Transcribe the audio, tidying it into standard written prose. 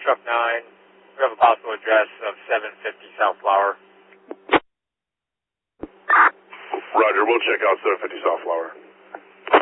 Truck 9. We have a possible address of 750 South Flower. Roger, we'll check out 750 South Flower.